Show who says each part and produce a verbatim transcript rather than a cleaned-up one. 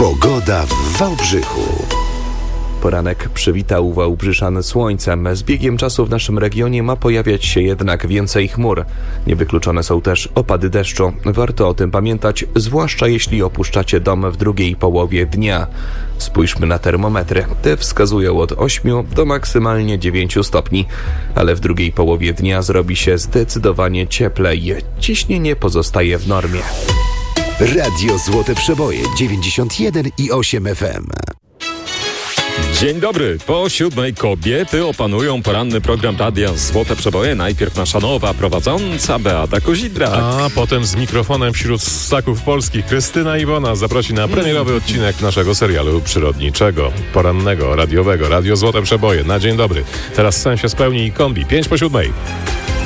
Speaker 1: Pogoda w Wałbrzychu.
Speaker 2: Poranek przywitał Wałbrzyszan słońcem. Z biegiem czasu w naszym regionie ma pojawiać się jednak więcej chmur. Niewykluczone są też opady deszczu. Warto o tym pamiętać, zwłaszcza jeśli opuszczacie dom w drugiej połowie dnia. Spójrzmy na termometry. Te wskazują od ośmiu do maksymalnie dziewięciu stopni, ale w drugiej połowie dnia zrobi się zdecydowanie cieplej. Ciśnienie pozostaje w normie.
Speaker 1: Radio Złote Przeboje dziewięćdziesiąt jeden i osiem F M.
Speaker 3: Dzień dobry. Po siódmej kobiety opanują poranny program Radia Złote Przeboje. Najpierw nasza nowa prowadząca Beata Kozidrak.
Speaker 4: A potem z mikrofonem wśród ssaków polskich Krystyna Iwona zaprosi na premierowy odcinek naszego serialu przyrodniczego, porannego, radiowego. Radio Złote Przeboje. Na dzień dobry. Teraz sen się spełni i kombi. Pięć po siódmej.